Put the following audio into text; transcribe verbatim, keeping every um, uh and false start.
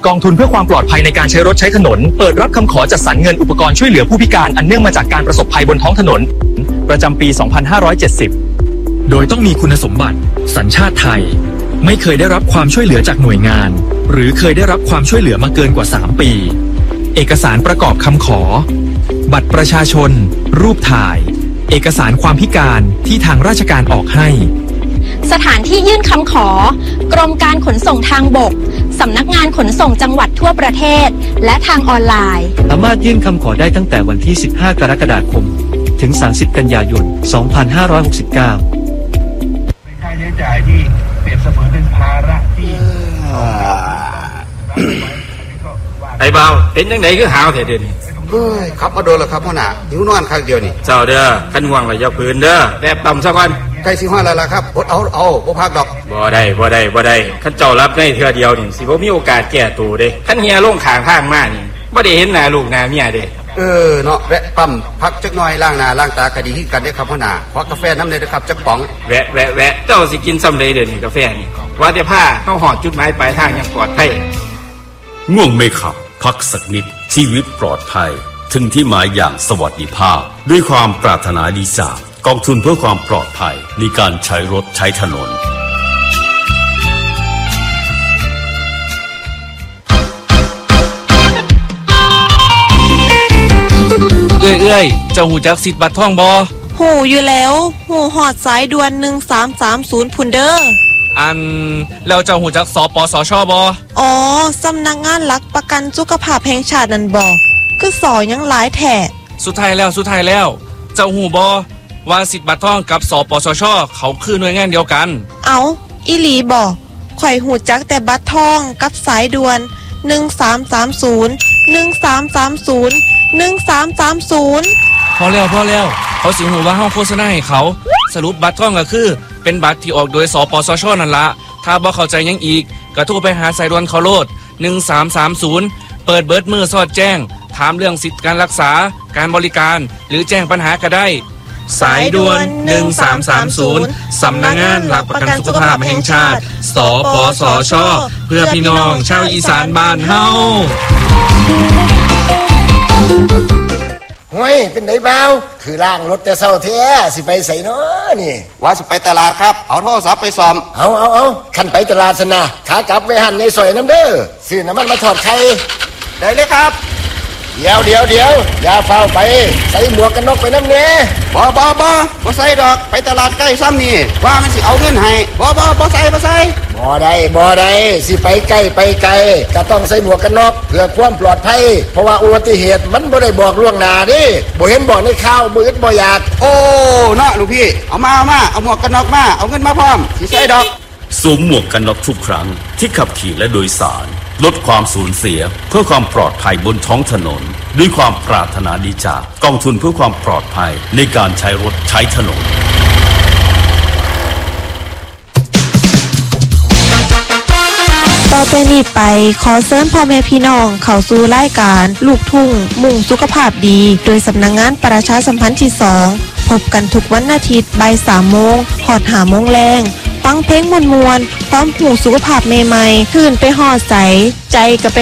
กองทุนเพื่อความปลอดภัยในการใช้รถใช้ถนนเปิดรับคำขอจัดสรรเงินอุปกรณ์ช่วยเหลือผู้พิการอันเนื่องมาจากการประสบภัยบนท้องถนนประจำปี สองพันห้าร้อยเจ็ดสิบ โดยต้องมีคุณสมบัติสัญชาติไทยไม่เคยได้รับความช่วยเหลือจากหน่วยงานหรือเคยได้รับความช่วยเหลือมาเกินกว่าสามปีเอกสารประกอบคำขอบัตรประชาชนรูปถ่ายเอกสารความพิการที่ทางราชการออกให้สถานที่ยื่นคำขอกรมการขนส่งทางบกสำนักงานขนส่งจังหวัดทั่วประเทศและทางออนไลน์สามารถยื่นคำขอได้ตั้งแต่วันที่ สิบห้า กรกฎาคมถึง สามสิบ กันยายน สองพันห้าร้อยหกสิบเก้าเป็นค่าใช้จ่ายที่เปรียบเสมือนเป็นภาระที่ไอ้เบาเป็นยังไงคือหาวแท้เดี๋ยวนี้เฮ้ยครับมาโดนแล้วครับพ่อหน้าหิวนอนครั้งเดียวนี่เจ้าเด้อขันห่วงเลยอย่าพื้นเด้อแบบต่ำซะก่อนใกล้สิห้าแล้วล่ะครับอดเอาเอาบ่พักดอกบ่ได้บ่ได้บ่ได้ขันเจ้ารับได้เทื่อเดียวนี่สิบ่มีโอกาสแก้ตัวเด้ขันเฮียลงข้างทางมานี่บ่ได้เห็นหน้าลูกหน้าเมียเด้เออเนาะแวะปั๊มพักจักหน่อยล้างหน้าล้างตาก็ดีขึ้นกันเด้อครับพ่อหน้าขอกาแฟน้ำเลยนะครับจักป๋องแวะแวะแวะเจ้าสิกินซ้ำใดเด้อนี่กาแฟนี่ว่าแต่ผ้าเฮาฮอดจุดหมายปลายทางอย่างปลอดภัยง่วงไม่ขับพักสักนิดชีวิตปลอดภัยถึงที่หมายอย่างสวัสดิภาพด้วยความปรารถนาดีจากกองทุนเพื่อความปลอดภัยในการใช้รถใช้ถนนเอ้ยเอ้ยเจ้าหูจักสิทธิ์บัตรทองบ่หูอยู่แล้วหูหอดสายด่วนหนึ่งสามสามศูนย์พุนเดอร์อันแล้วเจ้าหูจักสปสชบ่อ๋อสำนักงานหลักประกันสุขภาพแห่งชาตินั่นบ่คือสอยังหลายแท้สุดท้ายแล้วสุดท้ายแล้วเจ้าหูบ่ว่าสิทธิ์บัตรทองกับสปสชเขาคือหน่วยงานเดียวกันเอาอีหลีบ่ข่อยหูจักแต่บัตรทองกับสายด่วนหนึ่งสามสามศูนย์ หนึ่งสามสามศูนย์ หนึ่งสามสามศูนย์พอแล้วพอแล้วเขาสิหูว่าเฮาโฆษณาให้เขาสรุปบัตรทองก็คือเป็นบัตรที่ออกโดยสปสชนั่นละถ้าบ่เข้าใจยังอีกก็โทรไปหาสายด่วนเขาโลดหนึ่งสามสามศูนย์เปิดเบิดมือสอดแจ้งถามเรื่องสิทธิการรักษาการบริการหรือแจ้งปัญหาก็ได้สายด่วนหนึ่งสามสามศูนย์สำนักงานหลักประกันสุขภาพแห่งชาติสปสชเพื่อพี่น้องชาวอีสานบ้านเฮาห้ยเป็นไหนเบาคือล่างรถแต่เศร้าแท้สิไปใส่เนาะนี่ว่าสิไปตลาดครับเอาโทรศัพท์ไปซ่อมเอาเอาเอาขันไปตลาดสนะขากลับไปหันในซอยน้ำเด้อซื้อน้ำมันมาถอดไข่ได้เลยครับเดี๋ยวเดี๋ยวเดี๋ยวอย่าเฝ้าไปใส่หมวกกันน็อกไปน้ำเนี้ยบ่บ่บ่บ่ใส่ดอกไปตลาดใกล้ซ้ำนี่ว่ามันสิเอาเงินให้บ่บ่บ่ใส่บ่ใส่บ่ได้บ่ได้สิไปใกล้ไปไกลก็ต้องใส่หมวกกันน็อกเพื่อความปลอดภัยเพราะว่าอุบัติเหตุมันบ่ได้บอกล่วงหน้าดิบ่เห็นบอกในข่าวบ่เห็นบ่อยากโอ้เนาะลูกพี่เอามาเอามาเอาหมวกกันน็อกมาเอาเงินมาพร้อมสิใส่ดอกสวมหมวกกันน็อกทุกครั้งที่ขับขี่และโดยสารลดความสูญเสียเพื่อความปลอดภัยบนท้องถนนด้วยความปรารถนาดีจากกองทุนเพื่อความปลอดภัยในการใช้รถใช้ถนนต่อไปนี้ไปขอเชิญพ่อแม่พี่น้องเข้าสู่รายการลูกทุ่งมุ่งสุขภาพดีโดยสำนักงานประชาสัมพันธ์ที่สองพบกันทุกวันอาทิตย์บ่ายสามโมงหอดหาโมงแรงฟังเพลงมวลๆพร้อมหูสุขภาพใหม่ๆคืนไปหอดใสใจก็ไป